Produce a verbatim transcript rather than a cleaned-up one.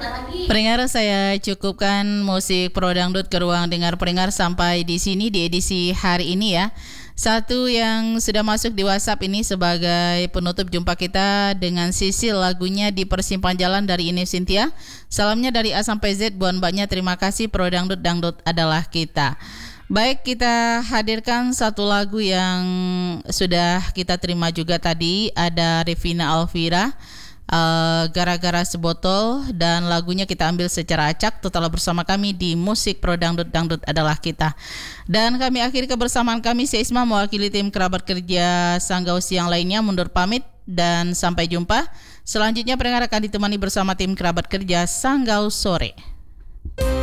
Pendengar, saya cukupkan musik Pro Dangdut ke ruang dengar pendengar sampai di sini di edisi hari ini ya. Satu yang sudah masuk di WhatsApp ini sebagai penutup jumpa kita dengan Sisil, lagunya Di Persimpangan Jalan dari Ine Cynthia. Salamnya dari A sampai Z buat mbaknya, terima kasih. Pro Dangdut, Dangdut adalah kita. Baik, kita hadirkan satu lagu yang sudah kita terima juga tadi. Ada Revina Alvira, Uh, Gara-gara Sebotol, dan lagunya kita ambil secara acak. Tetaplah bersama kami di Musik Pro Dangdut, Dangdut adalah kita. Dan kami akhiri kebersamaan kami. Saya Isma mewakili tim kerabat kerja Sanggau Siang lainnya mundur pamit dan sampai jumpa. Selanjutnya pendengar akan ditemani bersama tim kerabat kerja Sanggau Sore.